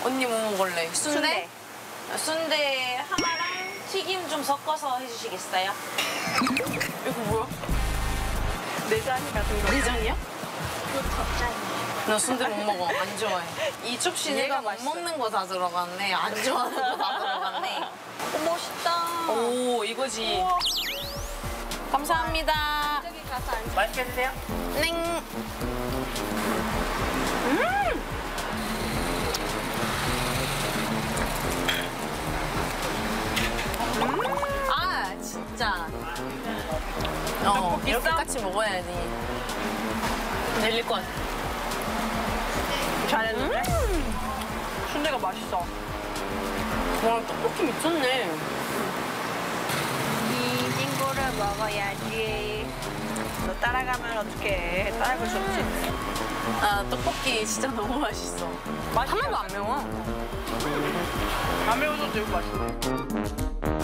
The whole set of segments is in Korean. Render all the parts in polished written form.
언니 뭐 먹을래? 순대? 순대 하나랑 튀김 좀 섞어서 해주시겠어요? 이거 뭐야? 내장 같은 거. 내장이야? 나 순대 못 먹어. 안 좋아해. 이 접시 내가 못 맛있어요. 먹는 거 다 들어갔네. 안 좋아하는 거 다 들어갔네. 멋있다. 오, 이거지. 우와. 감사합니다. 저기 가서 앉아. 맛있게 드세요. 넹. 아, 진짜. 이렇게 같이 먹어야지. ner릴 것 같아. 잘했는데? 순대가 맛있어. 와, 떡볶이 미쳤네. 이 친구를 먹어야지. 너 따라가면 어떡해. 따라갈 수 없지. 아, 떡볶이 진짜 너무 맛있어. 하나도 안 매워. 안 매워도 되게 맛있네.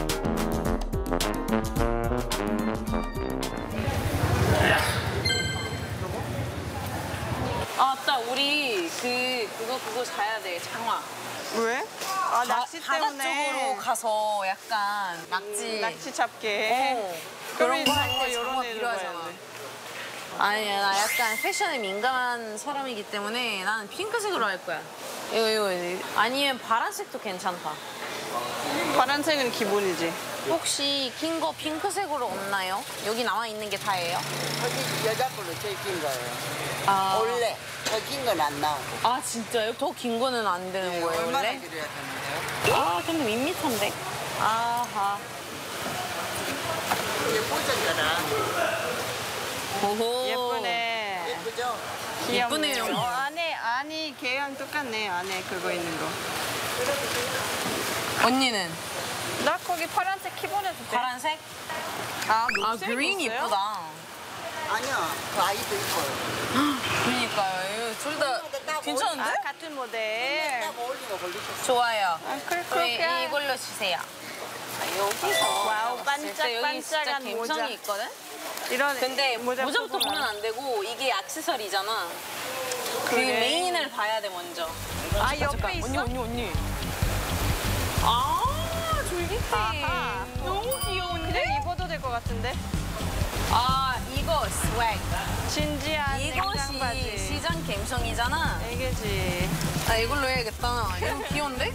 아, 맞다. 우리 그거 사야 돼. 장화. 왜? 아, 낚시 바다 때문에. 쪽으로 가서 약간 낙지. 낚시 잡게. 그런 거 할 그럼 때 이런 장화 애를 필요하잖아. 봐야 돼. 아니야, 나 약간 패션에 민감한 사람이기 때문에 나는 핑크색으로 할 거야. 이거. 아니면 파란색도 괜찮다. 파란색은 기본이지. 혹시 긴 거 핑크색으로 없나요? 여기 나와 있는 게 다예요? 거기 여자 걸로 제일 긴 거예요. 아, 원래 더 긴 건 안 나오고. 아 진짜요? 더 긴 거는 안 되는 거예요, 얼마나 원래? 길어야 되는데요? 아, 근데 밋밋한데? 아하. 이게 꽂았잖아. 오호. 예쁘네. 예쁘죠? 귀엽네. 예쁘네요. 안이 걔랑 똑같네. 안에 그거 있는 거. 언니는? 나 거기 파란색 키보내도 돼. 파란색? 아, 아, 녹색 그린 있어요? 예쁘다. 아니야, 그 아이도 있고. 그러니까요. 둘 다 딱 괜찮은데? 아, 같은 모델. 딱 어울리고 걸리셨어. 좋아요. 아, 그래, 우리 그렇게. 이걸로 주세요. 여기서. 와우, 여기 진짜 반짝반짝한 모자. 감성이 있거든? 이런 근데 모자부터 보고 보면 안 되고 이게 액세서리잖아. 그 그래. 메인을 봐야 돼 먼저. 아, 옆에 있어? 언니. 아, 졸깃해. 아하. 너무 귀여운데? 그냥 입어도 될 것 같은데? 아, 이거 스웩. 진지한 이것이 냉장바지. 시장 감성이잖아. 이게지. 아, 이걸로 해야겠다. 이거 귀여운데?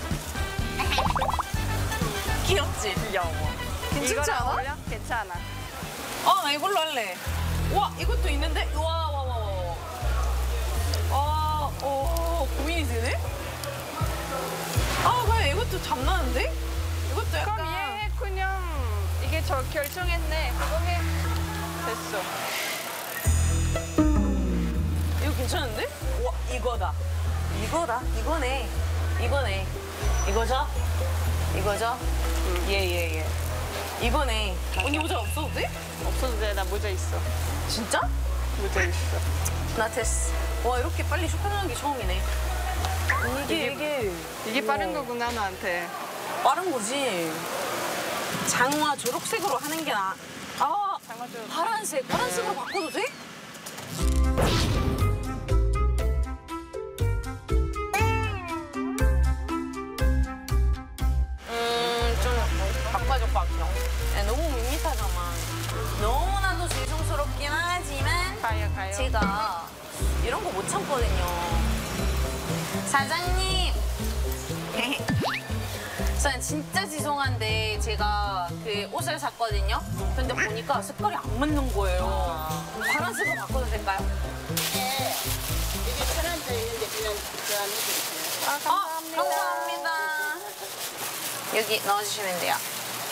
귀엽지? 귀여워. 괜찮지 이거랑 않아? 어울려? 괜찮아. 아, 나 이걸로 할래. 와, 이것도 있는데? 와. 고민이 되네? 아, 그냥 이것도 장난인데? 이것도 약간. 그럼 얘 그냥 이게 저 결정했네. 그거 해. 됐어. 이거 괜찮은데? 와, 이거다. 이거네. 이거죠? 예. 이거네. 언니 모자 없어도 돼? 없어도 돼. 나 모자 있어. 진짜? 모자 있어. 나 됐어. 와, 이렇게 빨리 쇼핑하는 게 처음이네. 이게 빠른 거구나, 나한테. 빠른 거지. 장화 초록색으로 하는 게 나. 아, 장화도 파란색으로 바꿔도 돼? 좀 바꿔줄 것 같아요. 야, 너무 밋밋하잖아. 너무나도 죄송스럽긴 하지만 가요. 제가 이런 거 못 참거든요. 사장님. 저는 진짜 죄송한데 제가 그 옷을 샀거든요. 근데 보니까 색깔이 안 맞는 거예요. 파란색으로 바꿔도 될까요? 네. 이게 천원짜리 있는데 그냥 교환해드릴게요. 아, 감사합니다. 감사합니다. 여기 넣어주시면 돼요.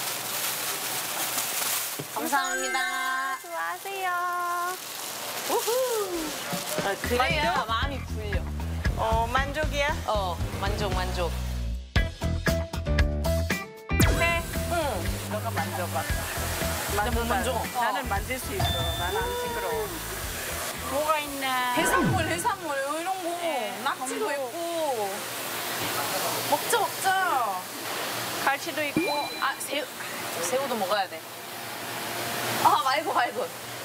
감사합니다. 수고하세요. 우후. 그래야 마음이 풀려. 만족이야? 만족. 네. 응. 너가 만져봐. 뭐 만져? 나는 만질 수 있어. 나는 안 시끄러워. 뭐가 있나? 해산물 이런 거. 낙지도 있고. 먹자. 갈치도 있고. 아, 새우도 먹어야 돼. 아, 말고.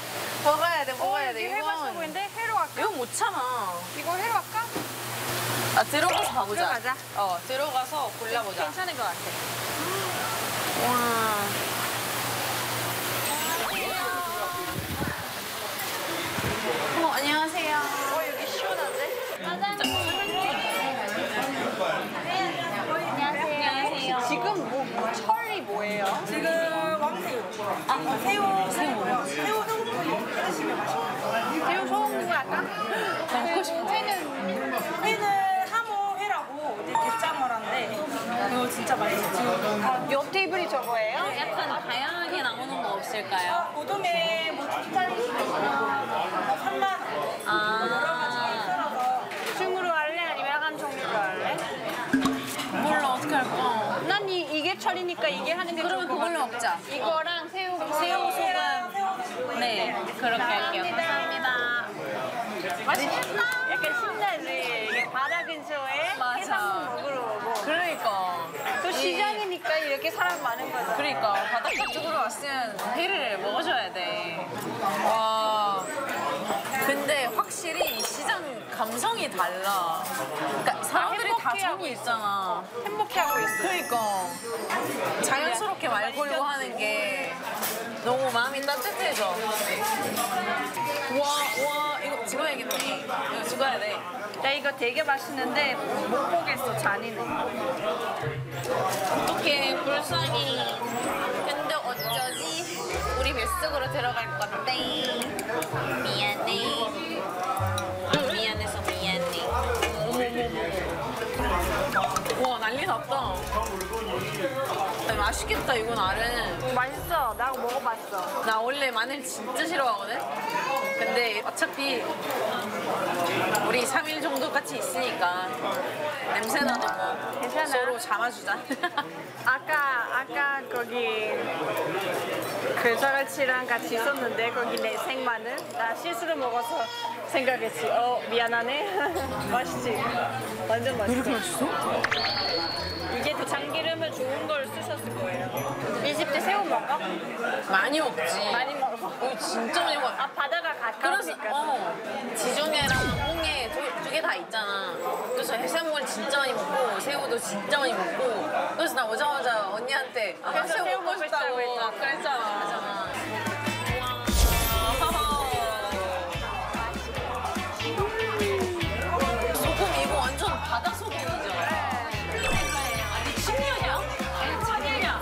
먹어야 돼. 여기 회가 쓰고 있는데 회로 갈까? 이거 못 참아. 이거 회로 갈까? 아, 들어가서 가보자. 들어가자. 들어가서 골라보자. 괜찮은 것 같아. 와. 안녕하세요. 여기 시원한데? 안녕하세요. 지금 철이 뭐예요? 지금 왕새우. 새우. 새우 해드시면 맛있어요. 새우 소금 할까? 먹고 싶어. 회는 하모회라고 이제 대짜머라인데 이거 진짜 맛있어요. 옆 테이블이 저거예요? 약간 다양하게 나오는 거 없을까요? 고등에 뭐 닭다리나 뭐 산마늘 여러 가지 썰어서 중으로 할래? 아니면 약간 종류로 할래? 몰라, 어떻게 할까? 난 이게 철이니까 이게 하는 게 그러면 좋을 것 그걸로 같아. 먹자. 이거랑 새우 새우소금. 새우 네, 그렇게 할게요. 감사합니다. 맛있겠다. 약간 신나지. 이게 바다 근처에 맞아. 해산물 먹으러 오고. 그러니까. 또 시장이니까 이렇게 사람 많은 거죠. 그러니까 바닷가 쪽으로 왔으면 회를 먹어줘야 돼. 와. 근데 확실히 이 시장 감성이 달라. 그러니까 사람들이 다 행복해하고 정이 있잖아. 행복해하고 있어. 그러니까 자연스럽게 말 걸고 하는 게 너무 마음이 따뜻해져. 와, 이거 찍어야겠네. 이거 찍어야 돼. 나 이거 되게 맛있는데 못 보겠어. 잔이네. 어떡해, 불쌍히. 근데 어쩌지? 우리 뱃속으로 들어갈 건데. 미안해. 미안해서 미안해. 와, 난리 났다. 야, 맛있겠다, 이건 알은. 맛있어. 나 먹어봤어. 나 원래 마늘 진짜 싫어하거든? 근데 어차피 우리 3일 정도 같이 있으니까 냄새나도 뭐 괜찮아. 서로 잡아주자. 아까 거기 그 저같이랑 같이 있었는데 거기 내 생마늘 나 실수로 먹어서 생각했지. 미안하네. 맛있지. 완전 맛있어. 이렇게 맛있어? 이게 더 참기름을 좋은 걸 쓰셨을 거예요. 이 집 때 새우 먹어? 많이 먹지. 많이 먹어. 진짜 많이 먹어. 아 바다가 그래서 가까우니까. 지중해랑 홍해 두 개 다 있잖아. 그래서 해산물 진짜 많이 먹고 새우도 진짜 많이 먹고. 그래서 나 오자마자 언니한테 새우 먹고 싶다고 그랬잖아. 소금 이거 완전 바다 소금이죠? 아니 천년이야? 아니 천년이야.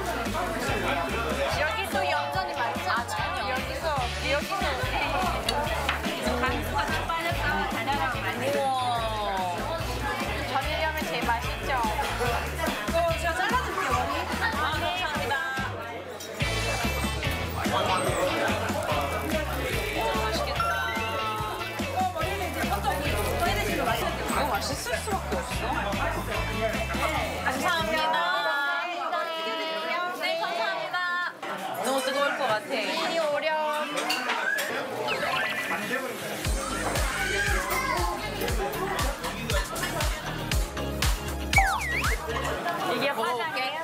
여기도 얌전히 많지 않아요? 여기는 강수가 좀 빠져서 달달하고 많이. 우와. 전일염이 제일 맛있죠. 이거 제가 잘라드릴게요. 머리. 감사합니다. 이거 머리는 이제 conto기 또 해드시면 맛있어요. 이거 맛있을 수밖에 없어. 감사합니다. 네, 감사합니다. 너무 뜨거울 것 같아. 이리 오렴. 이게 화장이에요?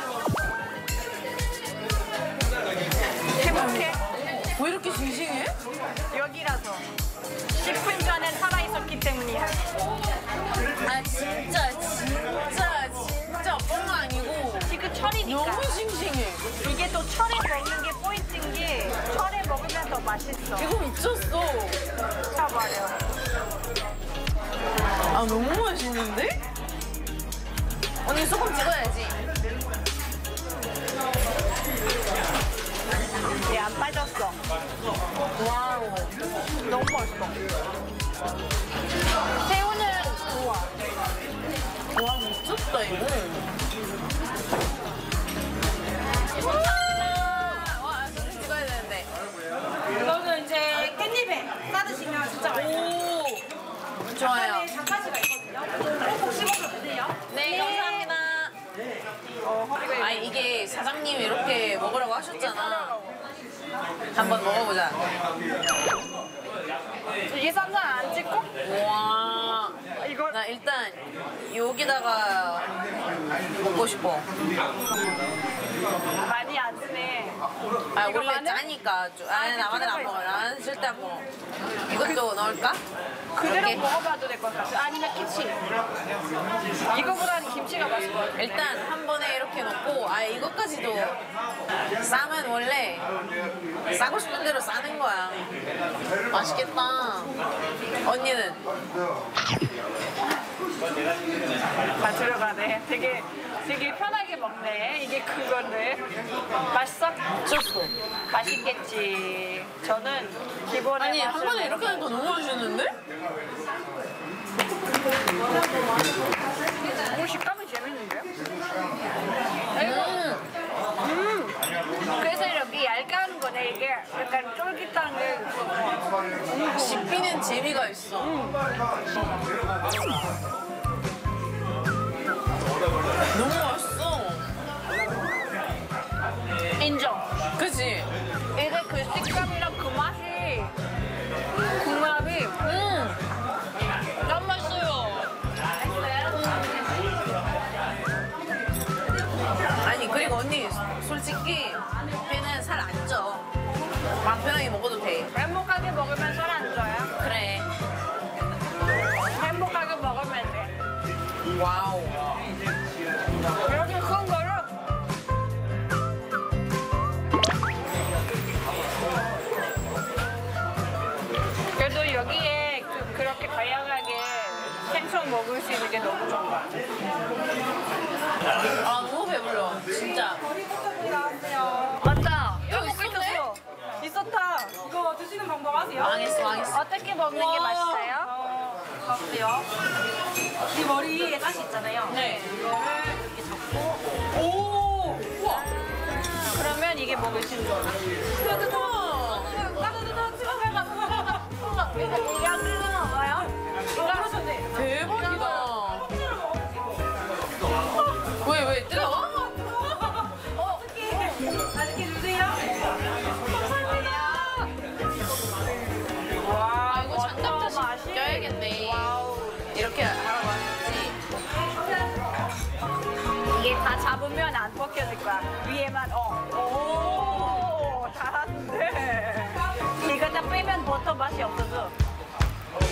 행복해? 왜 이렇게 싱싱해? 여기라서 10분 전에 살아있었기 때문이야. 아 진짜 뻥 아니고 지금 철이니까. 너무 싱싱해. 이게 또 철에 먹는 게 포인트인 게 철에 먹으면 더 맛있어. 이거 미쳤어. 쳐버려. 아 너무 맛있는데? 언니 소금 찍어야지. 얘 안 빠졌어. 와우. 너무 맛있어. 새우는 좋아. 와 미쳤다 이거. 와 사진 찍어야 되는데. 이거는 이제 깻잎에 싸드시면 진짜 맛있어요. 오 좋아요. 안에 장가지가 있거든요. 꼭 씹어도 되세요. 네 감사합니다. 아 이게 사장님 이렇게 먹으라고 하셨잖아. 한번 먹어보자. 이게 쌈장 안 찍고? 와. 이거 나 일단 여기다가 먹고 싶어. 많이 안 쓰네. 아 이거 원래 마늘? 짜니까 좀. 아니 나 마늘 안 먹어. 나는 절대 안 먹어. 이것도 넣을까? 그대로 이렇게. 먹어봐도 될 것 같아. 아니면 김치. 이거보다는 김치가 맛있을 것 같아. 일단 한 번에 이렇게 넣고 아 이것까지도 싸면 원래 싸고 싶은 대로 싸는 거야. 맛있겠다. 언니는? 다 들어가네. 되게 편하게 먹네. 이게 그건데. 맛있어? 줬어. 맛있겠지. 저는 기본에 아니 한 맛을 번에 이렇게 하니까 너무 맛있는데? 식감이 재밌는데? 그래서 이렇게 얇게 거네. 이게 약간 쫄깃한 게 씹히는 재미가 있어. 너무 맛있어. 인정. 그치? 이게 그 식감이랑 그 맛이 궁합이 너무 맛있어요. 아니 그리고 언니 솔직히 배는 살 안 쪄. 마음 편하게 먹어도 돼. 행복하게 먹으면 살 안 쪄요. 그래. 행복하게 먹으면 돼. 와우. 이렇게 큰 거를 그래도 여기에 그렇게 다양하게 생선 먹을 수 있는 게 너무 좋은 것 같아. 아 너무 배불러. 진짜. 맞다. 여기 먹고 있었네? 있었어. 있었다. 이거 드시는 방법 아세요? 망했어. 어떻게 먹는 게 맛있어요? 봤어요. 이 머리에 가시 있잖아요. 네. 이거를 이렇게 잡고 오. 우와. 그러면 이게 먹을 수 있는 거야. 여기는 먹어요? 대박이다. 왜 뜨거워? 맛있게 드세요. 아 이거 장갑 다시 껴야겠네. 이렇게 하라고 하셨지. 이게 다 잡으면 안 벗겨질 거야. 위에만 오 잘하는데. 이거 다 빼면 버터 맛이 없어.